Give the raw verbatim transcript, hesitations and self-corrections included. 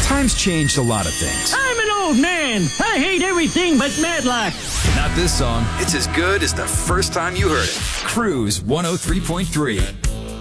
Time's changed a lot of things. I'm an old man. I hate everything but Matlock. Not this song. It's as good as the first time you heard it. Cruise one oh three point three.